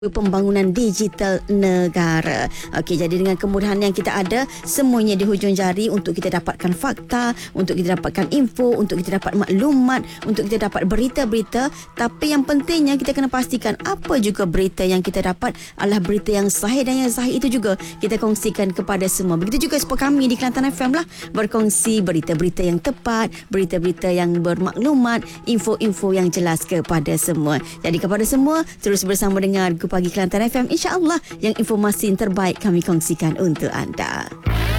pembangunan digital negara. Okey, jadi dengan kemudahan yang kita ada, semuanya di hujung jari untuk kita dapatkan fakta, untuk kita dapatkan info, untuk kita dapat maklumat, untuk kita dapat berita-berita. Tapi yang pentingnya kita kena pastikan apa juga berita yang kita dapat adalah berita yang sahih, dan yang sahih itu juga kita kongsikan kepada semua. Begitu juga seperti kami di Kelantan FM lah, berkongsi berita-berita yang tepat, berita-berita yang bermaklumat, info-info yang jelas kepada semua. Jadi kepada semua, terus bersama dengan Pagi Kelantan FM, insya-Allah yang informasi yang terbaik kami kongsikan untuk anda.